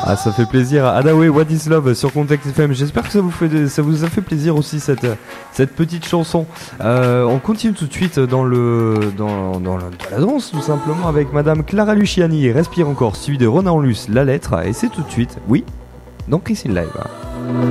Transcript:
Ah, ça fait plaisir. Hadaway, What is Love sur Contact FM. J'espère que ça vous a fait plaisir aussi cette petite chanson. On continue tout de suite dans la danse tout simplement avec Madame Clara Luciani. Respire encore, suivi de Ronan Luce, La Lettre. Et c'est tout de suite, oui, dans Chris in Live.